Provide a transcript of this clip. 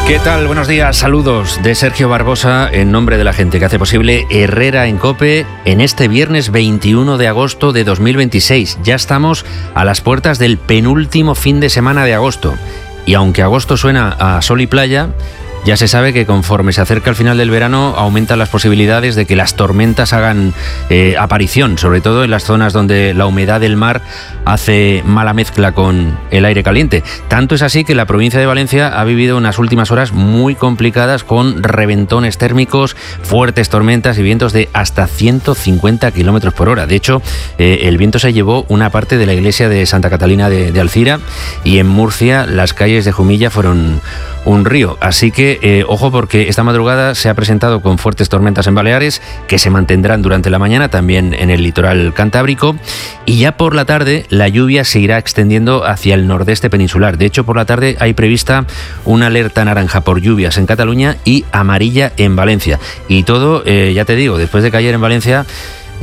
¿Qué tal? Buenos días, saludos de Sergio Barbosa en nombre de la gente que hace posible Herrera en COPE en este viernes 21 de agosto de 2026. Ya estamos a las puertas del penúltimo fin de semana de agosto y aunque agosto suena a sol y playa, ya se sabe que conforme se acerca el final del verano aumentan las posibilidades de que las tormentas hagan aparición, sobre todo en las zonas donde la humedad del mar hace mala mezcla con el aire caliente. Tanto es así que la provincia de Valencia ha vivido unas últimas horas muy complicadas con reventones térmicos, fuertes tormentas y vientos de hasta 150 kilómetros por hora. De hecho, el viento se llevó una parte de la iglesia de Santa Catalina de Alcira y en Murcia las calles de Jumilla fueron un río. Así que ojo, porque esta madrugada se ha presentado con fuertes tormentas en Baleares que se mantendrán durante la mañana también en el litoral cantábrico, y ya por la tarde la lluvia se irá extendiendo hacia el nordeste peninsular. De hecho, por la tarde hay prevista una alerta naranja por lluvias en Cataluña y amarilla en Valencia. Y todo, ya te digo, después de que ayer en Valencia